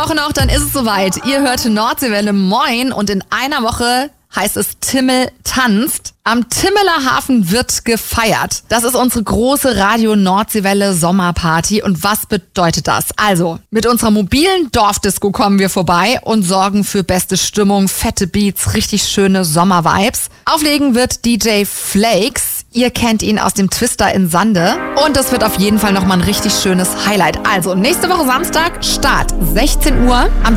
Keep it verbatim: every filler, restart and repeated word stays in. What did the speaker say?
Woche noch, dann ist es soweit. Ihr hört Nordseewelle, moin, und in einer Woche heißt es Timmel tanzt. Am Timmeler Hafen wird gefeiert. Das ist unsere große Radio Nordseewelle Sommerparty. Und was bedeutet das? Also, mit unserer mobilen Dorfdisco kommen wir vorbei und sorgen für beste Stimmung, fette Beats, richtig schöne Sommervibes. Auflegen wird D J Flakes. Ihr kennt ihn aus dem Twister in Sande. Und das wird auf jeden Fall nochmal ein richtig schönes Highlight. Also, nächste Woche Samstag, Start sechzehn Uhr. Am